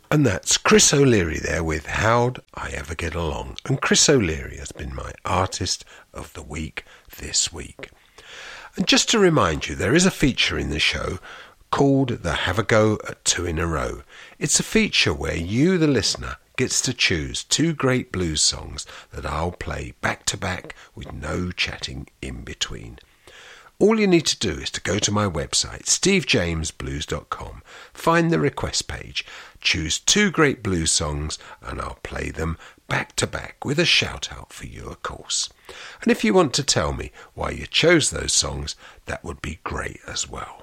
And that's Chris O'Leary there with How'd I Ever Get Along. And Chris O'Leary has been my Artist of the Week this week. And just to remind you, there is a feature in the show called the Have a Go at 2 in a Row. It's a feature where you, the listener, gets to choose 2 great blues songs that I'll play back to back with no chatting in between. All you need to do is to go to my website, stevejamesblues.com, find the request page, choose 2 great blues songs, and I'll play them back to back with a shout out for you, of course. And if you want to tell me why you chose those songs, that would be great as well.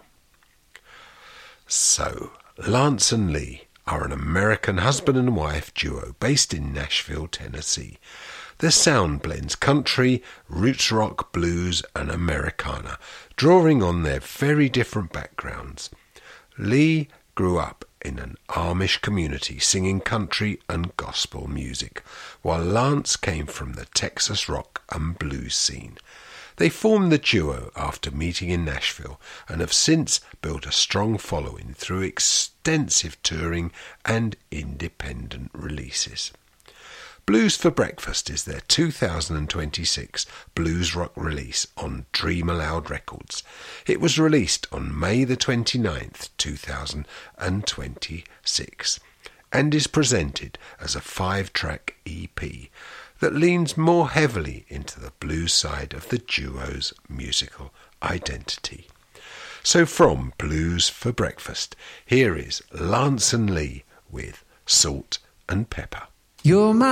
So, Lance and Lee are an American husband and wife duo based in Nashville, Tennessee. Their sound blends country, roots rock, blues and Americana, drawing on their very different backgrounds. Lee grew up in an Amish community singing country and gospel music, while Lance came from the Texas rock and blues scene. They formed the duo after meeting in Nashville and have since built a strong following through extensive touring and independent releases. Blues for Breakfast is their 2026 blues rock release on Dream Aloud Records. It was released on May the 29th, 2026, and is presented as a 5-track EP that leans more heavily into the blues side of the duo's musical identity. So from Blues for Breakfast, here is Lance and Lee with Salt and Pepper. You're my